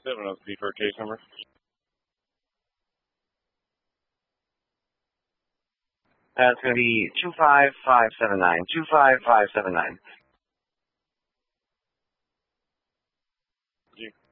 703 for a case number. That's going to be 25579. 25579.